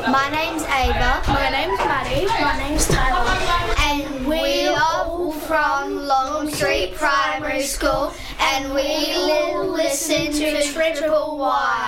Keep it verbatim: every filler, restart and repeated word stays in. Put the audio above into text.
My name's Ava. My name's Maddie. My name's Tyler. And we are all from Longstreet Primary School, and we will listen to Triple Y.